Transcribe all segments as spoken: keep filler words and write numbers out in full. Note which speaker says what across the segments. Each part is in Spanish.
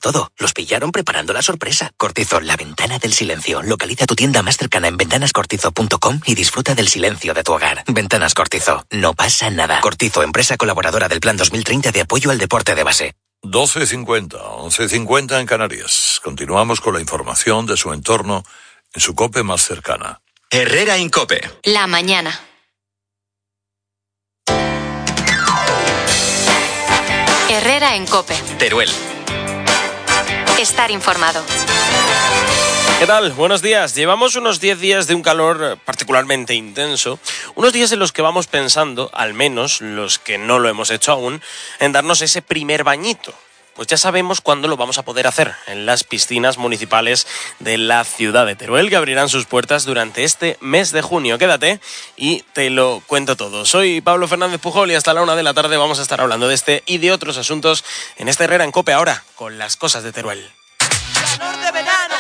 Speaker 1: todo. Los pillaron preparando la sorpresa. Cortizo, la ventana del silencio. Localiza tu tienda más cercana en ventanas cortizo punto com y disfruta del silencio de tu hogar. Ventanas Cortizo. No pasa nada. Cortizo, empresa colaboradora del Plan dos mil treinta de apoyo al deporte de base.
Speaker 2: doce cincuenta, once cincuenta en Canarias. Continuamos con la información de su entorno en su COPE más cercana.
Speaker 3: Herrera en COPE.
Speaker 4: La mañana. Herrera en COPE.
Speaker 3: Teruel.
Speaker 4: Estar informado.
Speaker 5: ¿Qué tal? Buenos días. Llevamos unos diez días de un calor particularmente intenso, unos días en los que vamos pensando, al menos los que no lo hemos hecho aún, en darnos ese primer bañito. Pues ya sabemos cuándo lo vamos a poder hacer, en las piscinas municipales de la ciudad de Teruel, que abrirán sus puertas durante este mes de junio. Quédate y te lo cuento todo. Soy Pablo Fernández Pujol y hasta la una de la tarde vamos a estar hablando de este y de otros asuntos en este Herrera en COPE, ahora con las cosas de Teruel.
Speaker 6: Calor de verano.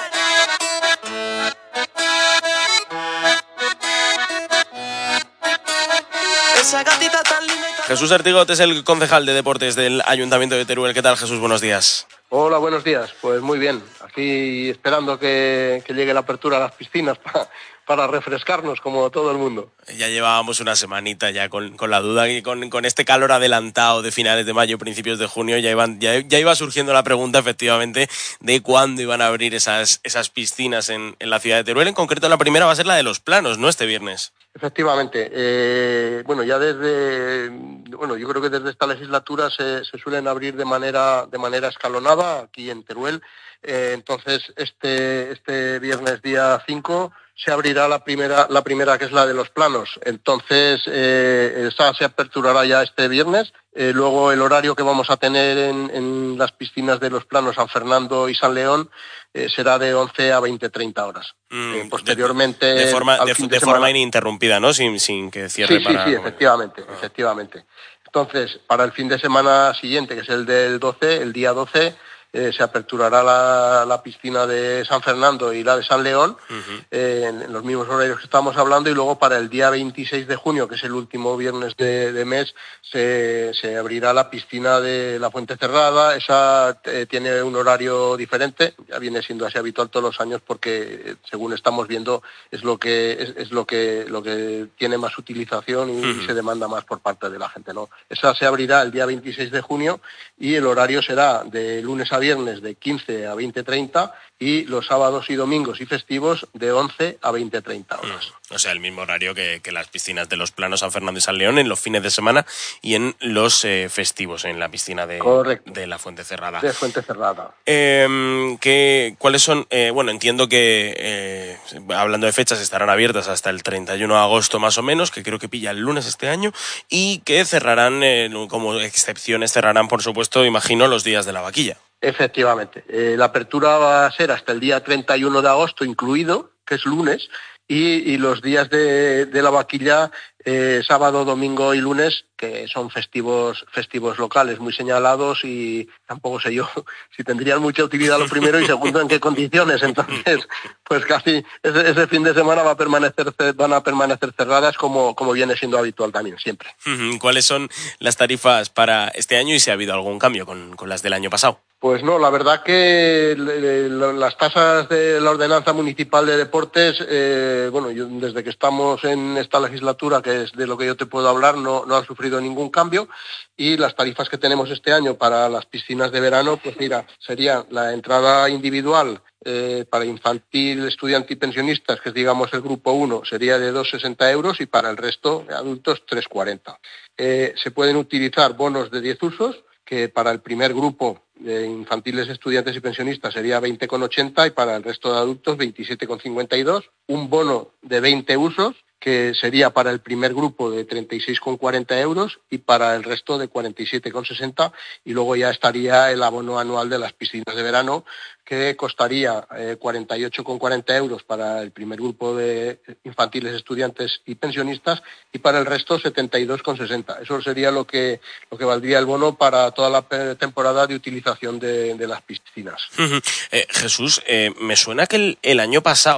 Speaker 6: Esa gatita tan linda.
Speaker 5: Jesús Artigot es el concejal de deportes del Ayuntamiento de Teruel. ¿Qué tal, Jesús? Buenos días.
Speaker 7: Hola, buenos días. Pues muy bien. Aquí esperando que, que llegue la apertura a las piscinas para, para refrescarnos como todo el mundo.
Speaker 5: Ya llevábamos una semanita ya con, con la duda y con, con este calor adelantado de finales de mayo, principios de junio, ya, iban, ya, ya iba surgiendo la pregunta efectivamente de cuándo iban a abrir esas, esas piscinas en, en la ciudad de Teruel. En concreto la primera va a ser la de Los Planos, ¿no? Este viernes.
Speaker 7: Efectivamente. Eh, bueno, ya desde, bueno, yo creo que desde esta legislatura se, se suelen abrir de manera, de manera escalonada aquí en Teruel. Eh, entonces, este, este viernes día cinco se abrirá la primera, la primera que es la de Los Planos. Entonces, eh, esa se aperturará ya este viernes. Eh, luego el horario que vamos a tener en, en las piscinas de Los Planos, San Fernando y San León, eh, será de once a veinte treinta horas.
Speaker 5: Mm,
Speaker 7: eh, posteriormente...
Speaker 5: De, de forma,
Speaker 7: al
Speaker 5: de,
Speaker 7: fin
Speaker 5: de
Speaker 7: de
Speaker 5: forma
Speaker 7: semana...
Speaker 5: ininterrumpida, ¿no? Sin, sin que cierre
Speaker 7: sí,
Speaker 5: para...
Speaker 7: Sí, sí, efectivamente,
Speaker 5: ah.
Speaker 7: efectivamente. Entonces, para el fin de semana siguiente, que es el del doce, el día doce, eh, se aperturará la, la piscina de San Fernando y la de San León, uh-huh. eh, en, en los mismos horarios que estamos hablando, y luego para el día veintiséis de junio, que es el último viernes de, de mes, se, se abrirá la piscina de la Fuente Cerrada. Esa eh, tiene un horario diferente, ya viene siendo así habitual todos los años porque, eh, según estamos viendo, es lo que es, es lo que lo que tiene más utilización y, uh-huh. y se demanda más por parte de la gente, ¿no? Esa se abrirá el día veintiséis de junio y el horario será de lunes a viernes de quince a veinte treinta y los sábados y domingos y festivos de once a veinte treinta horas.
Speaker 5: O sea, el mismo horario que, que las piscinas de Los Planos, San Fernando y San León en los fines de semana y en los eh, festivos, en la piscina de, de la Fuente Cerrada.
Speaker 7: De Fuente Cerrada.
Speaker 5: Eh, ¿qué, ¿Cuáles son? Eh, bueno, entiendo que, eh, hablando de fechas, estarán abiertas hasta el treinta y uno de agosto más o menos, que creo que pilla el lunes este año, y que cerrarán, eh, como excepciones, cerrarán, por supuesto, imagino, los días de la vaquilla.
Speaker 7: Efectivamente. Eh, la apertura va a ser hasta el día treinta y uno de agosto incluido, que es lunes, y, y los días de, de la vaquilla, eh, sábado, domingo y lunes, que son festivos festivos locales muy señalados, y tampoco sé yo si tendrían mucha utilidad lo primero y segundo en qué condiciones. Entonces, pues casi ese, ese fin de semana va a permanecer van a permanecer cerradas como, como viene siendo habitual también, siempre.
Speaker 5: ¿Cuáles son las tarifas para este año y si ha habido algún cambio con, con las del año pasado?
Speaker 7: Pues no, la verdad que las tasas de la Ordenanza Municipal de Deportes, eh, bueno, yo, desde que estamos en esta legislatura, que es de lo que yo te puedo hablar, no, no han sufrido ningún cambio, y las tarifas que tenemos este año para las piscinas de verano, pues mira, sería la entrada individual eh, para infantil, estudiante y pensionistas, que es digamos el grupo uno, sería de dos sesenta euros, y para el resto de adultos tres cuarenta. Eh, se pueden utilizar bonos de diez usos, que para el primer grupo de infantiles, estudiantes y pensionistas sería veinte con ochenta y para el resto de adultos veintisiete con cincuenta y dos. Un bono de veinte usos, que sería para el primer grupo de treinta y seis con cuarenta euros y para el resto de cuarenta y siete con sesenta. Y luego ya estaría el abono anual de las piscinas de verano, que costaría eh, cuarenta y ocho con cuarenta euros para el primer grupo de infantiles, estudiantes y pensionistas, y para el resto setenta y dos con sesenta. Eso sería lo que lo que valdría el bono para toda la temporada de utilización de, de las piscinas.
Speaker 5: Uh-huh. Eh, Jesús, eh, me suena que el, el año pasado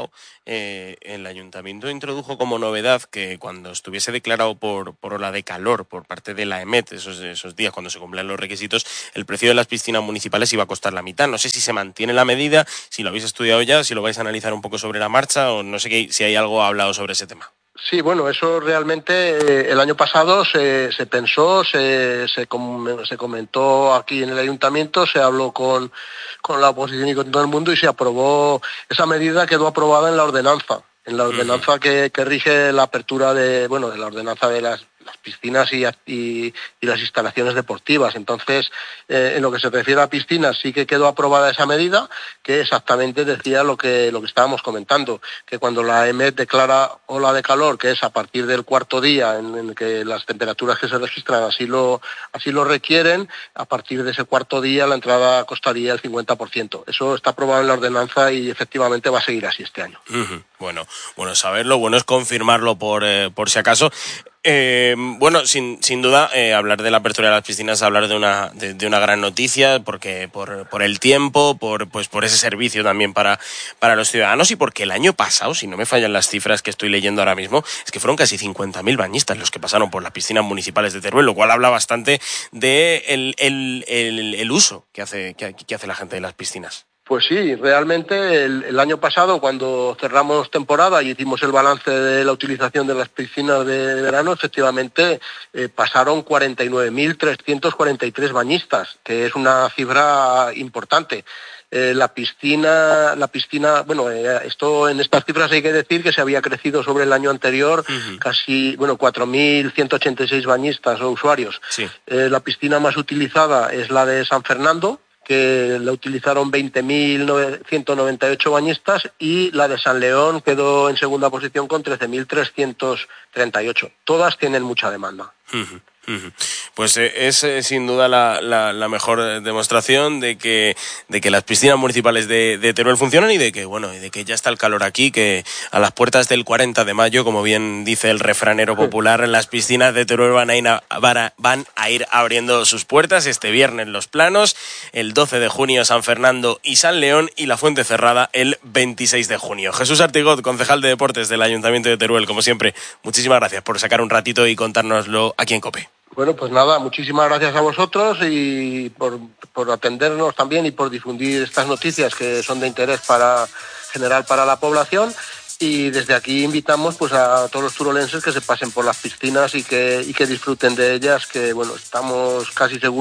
Speaker 5: eh, el Ayuntamiento introdujo como novedad que cuando estuviese declarado por, por ola de calor por parte de la E M E T, esos, esos días cuando se cumplan los requisitos, el precio de las piscinas municipales iba a costar la mitad. No sé si se mantiene la medida, si lo habéis estudiado ya, si lo vais a analizar un poco sobre la marcha, o no sé qué, si hay algo hablado sobre ese tema.
Speaker 7: Sí, bueno, eso realmente eh, el año pasado se, se pensó, se, se, com, se comentó aquí en el Ayuntamiento, se habló con, con la oposición y con todo el mundo y se aprobó, esa medida quedó aprobada en la ordenanza, en la ordenanza uh-huh. que, que rige la apertura de, bueno, de la ordenanza de las, las piscinas y, y, y las instalaciones deportivas. Entonces, eh, en lo que se refiere a piscinas sí que quedó aprobada esa medida, que exactamente decía lo que, lo que estábamos comentando, que cuando la E M E T declara ola de calor, que es a partir del cuarto día en, en que las temperaturas que se registran así lo, así lo requieren, a partir de ese cuarto día la entrada costaría el cincuenta por ciento. Eso está aprobado en la ordenanza y efectivamente va a seguir así este año.
Speaker 5: Uh-huh. Bueno, bueno saberlo, bueno es confirmarlo por, eh, por si acaso. Eh, bueno, sin, sin duda, eh, hablar de la apertura de las piscinas es hablar de una, de, de una gran noticia, porque por, por el tiempo, por, pues por ese servicio también para, para los ciudadanos y porque el año pasado, si no me fallan las cifras que estoy leyendo ahora mismo, es que fueron casi cincuenta mil bañistas los que pasaron por las piscinas municipales de Teruel, lo cual habla bastante de el, el, el, el uso que hace, que, que hace la gente de las piscinas.
Speaker 7: Pues sí, realmente el, el año pasado cuando cerramos temporada y hicimos el balance de la utilización de las piscinas de verano, efectivamente eh, pasaron cuarenta y nueve mil trescientos cuarenta y tres bañistas, que es una cifra importante. Eh, la piscina, la piscina, bueno, eh, esto en estas cifras hay que decir que se había crecido sobre el año anterior uh-huh. casi, bueno, cuatro mil ciento ochenta y seis bañistas o usuarios.
Speaker 5: Sí.
Speaker 7: Eh, la piscina más utilizada es la de San Fernando, que la utilizaron veinte mil ciento noventa y ocho bañistas, y la de San León quedó en segunda posición con trece mil trescientos treinta y ocho. Todas tienen mucha demanda.
Speaker 5: Uh-huh. Pues es eh, sin duda la, la, la mejor demostración de que, de que las piscinas municipales de, de Teruel funcionan y de que, bueno, y de que ya está el calor aquí, que a las puertas del cuarenta de mayo, como bien dice el refranero popular, las piscinas de Teruel van a ir, a, van a ir abriendo sus puertas este viernes Los Planos, el doce de junio San Fernando y San León, y la Fuente Cerrada el veintiséis de junio. Jesús Artigot, concejal de Deportes del Ayuntamiento de Teruel, como siempre, muchísimas gracias por sacar un ratito y contárnoslo aquí en COPE.
Speaker 7: Bueno, pues nada, muchísimas gracias a vosotros y por, por atendernos también y por difundir estas noticias que son de interés para general para la población. Y desde aquí invitamos pues a todos los turolenses que se pasen por las piscinas y que, y que disfruten de ellas, que bueno, estamos casi seguros